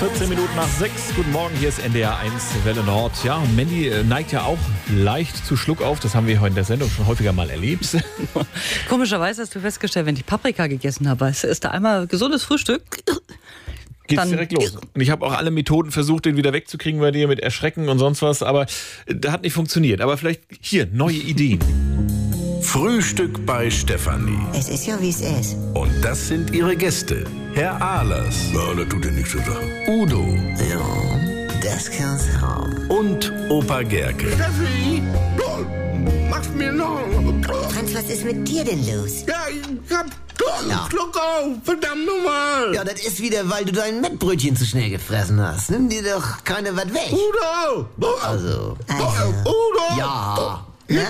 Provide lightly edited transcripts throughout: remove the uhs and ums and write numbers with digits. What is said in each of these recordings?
14 Minuten nach 6. Guten Morgen, hier ist NDR 1 Welle Nord. Ja, Mandy neigt ja auch leicht zu Schluckauf. Das haben wir heute in der Sendung schon häufiger mal erlebt. Komischerweise hast du festgestellt, wenn ich Paprika gegessen habe, ist da einmal gesundes Frühstück. Geht's direkt los. Und ich habe auch alle Methoden versucht, den wieder wegzukriegen bei dir mit Erschrecken und sonst was, aber das hat nicht funktioniert. Aber vielleicht hier neue Ideen. Frühstück bei Stefanie. Es ist ja, wie es ist. Und das sind ihre Gäste. Herr Ahlers. Ja, das tut ja nichts zur Sache. Udo. Ja, das kann's haben. Und Opa Gerke. Steffi, mach's mir noch. Franz, was ist mit dir denn los? Ja, ich hab Schluck auf, verdammt nochmal. Ja, das ist wieder, weil du dein Mettbrötchen zu schnell gefressen hast. Nimm dir doch keine was weg. Udo! Also. Udo! Ja.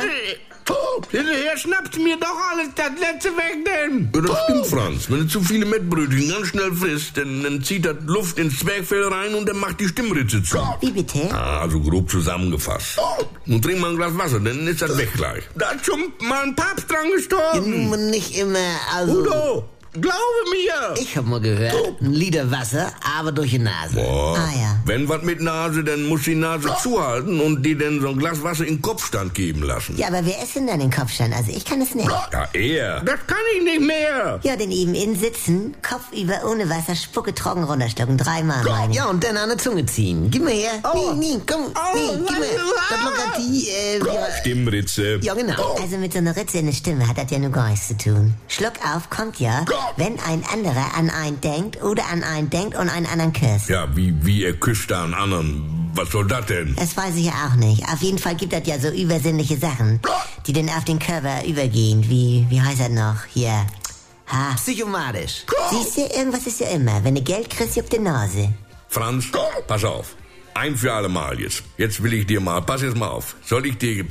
Hinterher schnappst mir doch alles das letzte weg, denn. Ja, das stimmt, Franz. Wenn du zu viele Mettbrötchen ganz schnell frisst, dann zieht das Luft ins Zwerchfell rein und dann macht die Stimmritze zu. Wie bitte? Also grob zusammengefasst. Nun trink mal ein Glas Wasser, dann ist das weg gleich. Da ist schon mal ein Papst dran gestorben. Nun nicht immer, also. Udo, glaube mir. Ich hab mal gehört, ein Liter Wasser, aber durch die Nase. Boah. Ah ja. Wenn was mit Nase, dann muss die Nase zuhalten und dir dann so ein Glas Wasser in den Kopfstand geben lassen. Ja, aber wer ist denn dann den Kopfstand? Also ich kann es nicht. Ja, er. Das kann ich nicht mehr. Ja, denn eben in sitzen, Kopf über ohne Wasser, Spucke trocken runterstocken, 3-mal meine ich. Ja, und dann an der Zunge ziehen. Gib mir her. Nee, komm. Gib mir. Das lockert die, Stimmritze. Ja, genau. Also mit so einer Ritze in der Stimme hat das ja nur gar nichts zu tun. Schluck auf kommt ja, wenn ein anderer an einen denkt oder an einen denkt und einen anderen küsst. Ja, wie er küsst da einen anderen. Was soll das denn? Das weiß ich ja auch nicht. Auf jeden Fall gibt das ja so übersinnliche Sachen, die dann auf den Körper übergehen. Wie heißt das noch? Hier. Psychomatisch. Siehst du, irgendwas ist ja immer. Wenn du Geld kriegst, juckt die Nase. Franz, pass auf. Ein für alle Mal jetzt. Jetzt will ich dir mal, pass jetzt mal auf. Soll ich dir...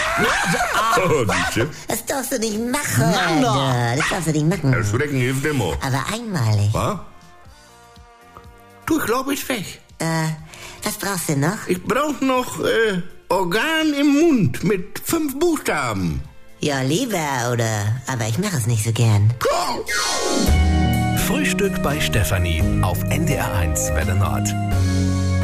Oh, siehste? Das darfst du nicht machen. Das darfst du nicht machen. Erschrecken hilft immer. Aber einmalig. Was? Du, ich glaube, ist weg. Was brauchst du noch? Ich brauch noch, Organ im Mund mit 5 Buchstaben. Ja, lieber, oder? Aber ich mache es nicht so gern. Frühstück bei Stefanie auf NDR 1 Welle Nord.